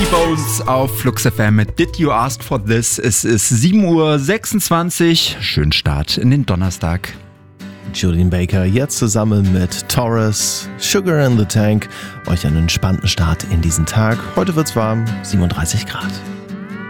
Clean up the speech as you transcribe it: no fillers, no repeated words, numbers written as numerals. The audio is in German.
T-Bones auf Flux FM mit Did You Ask For This? Es ist 7:26 Uhr. Schönen Start in den Donnerstag. Julian Baker jetzt zusammen mit Taurus, Sugar in the Tank. Euch einen entspannten Start in diesen Tag. Heute wird's warm, 37 Grad.